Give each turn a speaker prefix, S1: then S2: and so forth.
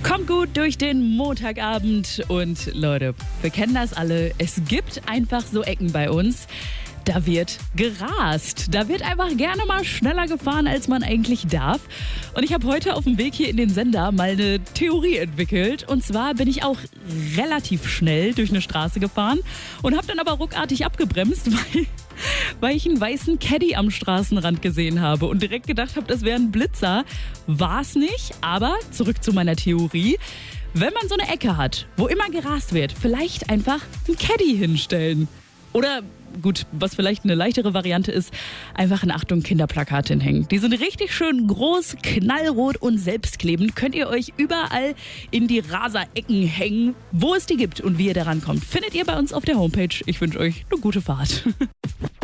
S1: Kommt gut durch den Montagabend und Leute, wir kennen das alle. Es gibt einfach so Ecken bei uns. Da wird gerast. Da wird einfach gerne mal schneller gefahren, als man eigentlich darf. Und ich habe heute auf dem Weg hier in den Sender mal eine Theorie entwickelt. Und zwar bin ich auch relativ schnell durch eine Straße gefahren und habe dann aber ruckartig abgebremst, weil ich einen weißen Caddy am Straßenrand gesehen habe und direkt gedacht habe, das wäre ein Blitzer. War es nicht, aber zurück zu meiner Theorie. Wenn man so eine Ecke hat, wo immer gerast wird, vielleicht einfach einen Caddy hinstellen. Oder gut, was vielleicht eine leichtere Variante ist, einfach ein Achtung-Kinderplakat hinhängen. Die sind richtig schön groß, knallrot und selbstklebend. Könnt ihr euch überall in die Raser-Ecken hängen, wo es die gibt und wie ihr da rankommt. Findet ihr bei uns auf der Homepage. Ich wünsche euch eine gute Fahrt.